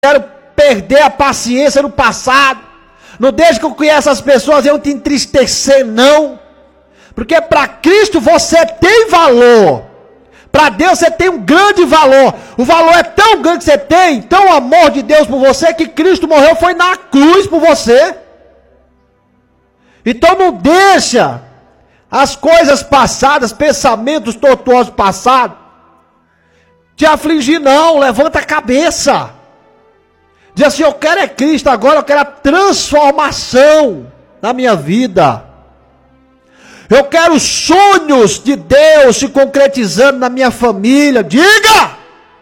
quero perder a paciência no passado. Não deixe que eu conheça as pessoas e eu te entristecer, não. Porque para Cristo você tem valor. Para Deus você tem um grande valor. O valor é tão grande que você tem, tão amor de Deus por você, que Cristo morreu, foi na cruz por você. Então não deixa as coisas passadas, pensamentos tortuosos passados, te afligir, não. Levanta a cabeça. Diz assim: eu quero é Cristo agora, eu quero a transformação na minha vida. Eu quero os sonhos de Deus se concretizando na minha família. Diga!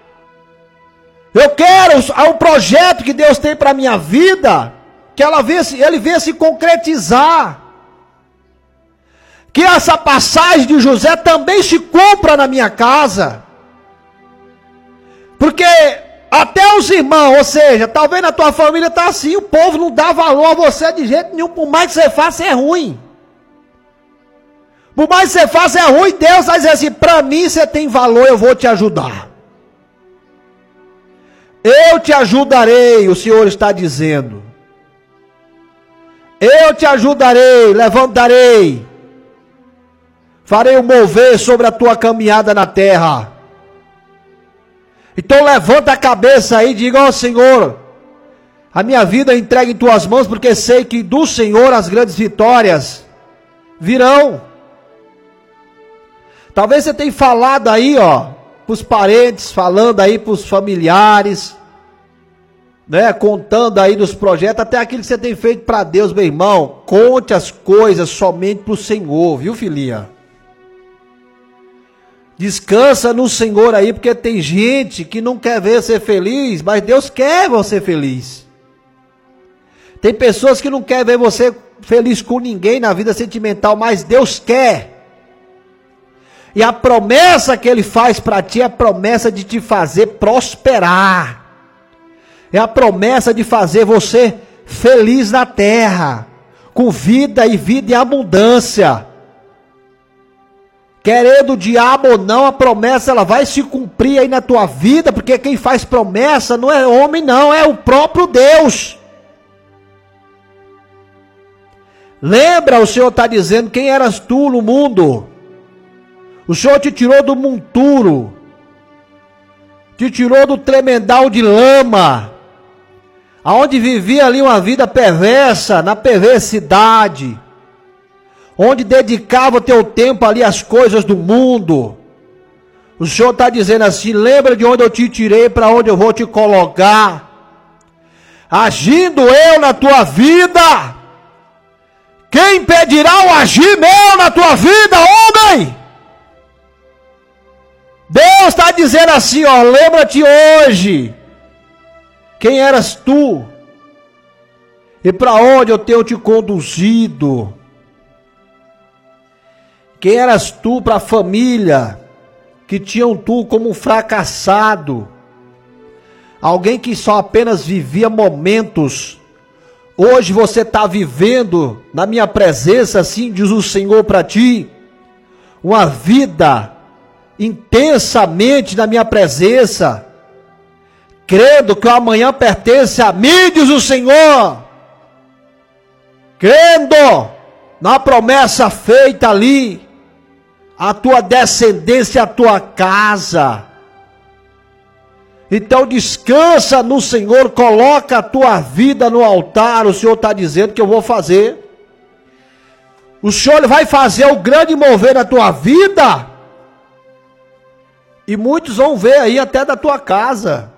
Eu quero o projeto que Deus tem para a minha vida, que ele venha se concretizar. Que essa passagem de José também se cumpra na minha casa. Porque até os irmãos, ou seja, talvez na tua família está assim, o povo não dá valor a você de jeito nenhum, por mais que você faça é ruim. Por mais que você faça é ruim, Deus vai dizer assim: para mim você tem valor, eu vou te ajudar. Eu te ajudarei, o Senhor está dizendo. Eu te ajudarei, levantarei. Farei um mover sobre a tua caminhada na terra. Então levanta a cabeça aí e diga: ó Senhor, a minha vida entregue em tuas mãos, porque sei que do Senhor as grandes vitórias virão. Talvez você tenha falado aí, ó, para os parentes, falando aí para os familiares, né, contando aí dos projetos, até aquilo que você tem feito para Deus, meu irmão. Conte as coisas somente para o Senhor, viu, filhinha? Descansa no Senhor aí, porque tem gente que não quer ver você feliz, mas Deus quer você feliz. Tem pessoas que não querem ver você feliz com ninguém na vida sentimental, mas Deus quer. E a promessa que Ele faz para ti é a promessa de te fazer prosperar. É a promessa de fazer você feliz na terra, com vida e vida em abundância. Querendo o diabo ou não, a promessa ela vai se cumprir aí na tua vida, porque quem faz promessa não é homem não, é o próprio Deus. Lembra, o Senhor está dizendo: quem eras tu no mundo? O Senhor te tirou do monturo, te tirou do tremendal de lama, aonde vivia ali uma vida perversa, na perversidade, onde dedicava o teu tempo ali às coisas do mundo. O Senhor está dizendo assim: lembra de onde eu te tirei, para onde eu vou te colocar. Agindo eu na tua vida, quem impedirá o agir meu na tua vida, homem? Deus está dizendo assim, ó: lembra-te hoje, quem eras tu, e para onde eu tenho te conduzido. Quem eras tu para a família, que tinham tu como um fracassado, alguém que só apenas vivia momentos. Hoje você está vivendo na minha presença, assim diz o Senhor para ti, uma vida intensamente na minha presença, crendo que o amanhã pertence a mim, diz o Senhor, crendo na promessa feita ali, a tua descendência, a tua casa. Então descansa no Senhor, coloca a tua vida no altar. O Senhor está dizendo que eu vou fazer. O Senhor vai fazer o grande mover na tua vida. E muitos vão ver aí até da tua casa.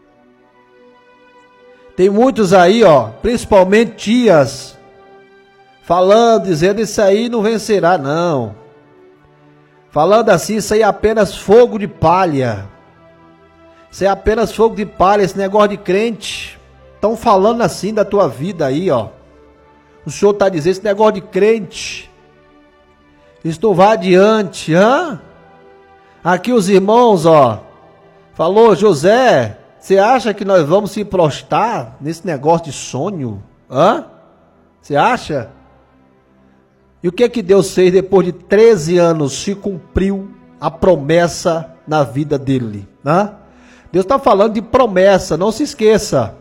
Tem muitos aí, ó, principalmente tias, falando, dizendo: isso aí não vencerá, não. Falando assim: isso aí é apenas fogo de palha. Isso é apenas fogo de palha, esse negócio de crente. Estão falando assim da tua vida aí, ó. O Senhor está dizendo: esse negócio de crente, isso não vai adiante, hã? Aqui os irmãos, ó, falou: José, você acha que nós vamos se prostrar nesse negócio de sonho? Hã? Você acha? E o que que Deus fez depois de 13 anos? Se cumpriu a promessa na vida dele, né? Deus está falando de promessa, não se esqueça.